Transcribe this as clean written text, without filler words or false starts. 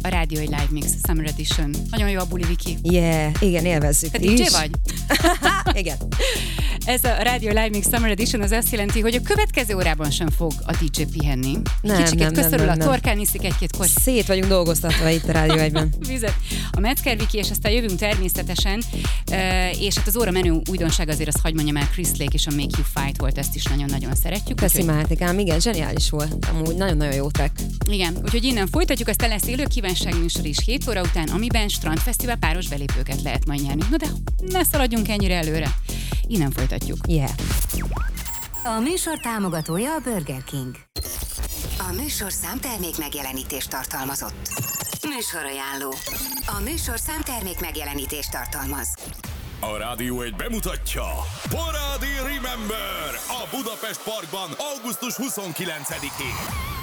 a Rádió egy Live Mix Summer Edition. Nagyon jó a buli, Viki. Yeah, igen, élvezzük. Te DJ vagy? Igen. Ez a Radio Live Mix Summer Edition az azt jelenti, hogy a következő órában sem fog a DJ pihenni. Kicsikét köszörül a torkán, iszik egy-két kort. Szét vagyunk dolgoztatva itt a Rádió 1-ben. Vizet. A Metzger Viki, és aztán jövünk természetesen, és hát az óra menő újdonság azért azt hagy mondjam el, Chris Lake és a Make You Fight volt, ezt is nagyon-nagyon szeretjük. Köszönöm, igen, zseniális volt. Amúgy nagyon-nagyon jó track. Igen, úgyhogy innen folytatjuk, aztán lesz élő kívánságműsor is 7 óra után, amiben Strandfesztivál páros belépőket lehet majd nyerni. No de ne szaladjunk ennyire előre. Innen folytatjuk. Yeah. A műsor támogatója a Burger King. A műsorszám termék megjelenítést tartalmazott. Műsorajánló. A műsorszám termék megjelenítést tartalmaz. A Rádió 1 bemutatja Parádi Remember a Budapest Parkban augusztus 29-én.